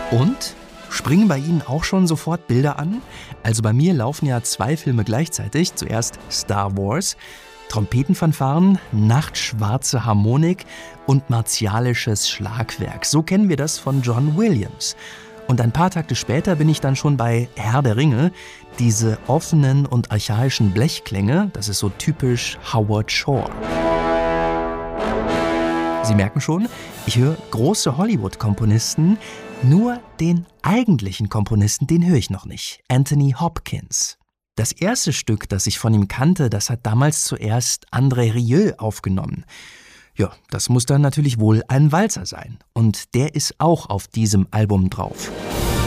Und? Springen bei Ihnen auch schon sofort Bilder an? Also bei mir laufen ja 2 Filme gleichzeitig. Zuerst Star Wars, Trompetenfanfaren, nachtschwarze Harmonik und martialisches Schlagwerk. So kennen wir das von John Williams. Und ein paar Takte später bin ich dann schon bei Herr der Ringe. Diese offenen und archaischen Blechklänge, das ist so typisch Howard Shore. Sie merken schon, ich höre große Hollywood-Komponisten, nur den eigentlichen Komponisten, den höre ich noch nicht, Anthony Hopkins. Das erste Stück, das ich von ihm kannte, das hat damals zuerst André Rieu aufgenommen. Ja, das muss dann natürlich wohl ein Walzer sein. Und der ist auch auf diesem Album drauf.